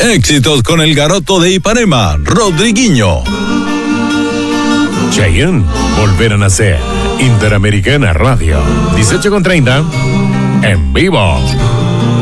Éxitos con el garoto de Ipanema, Rodriguinho. Cheyenne, volver a nacer. Interamericana Radio, 18:30, en vivo.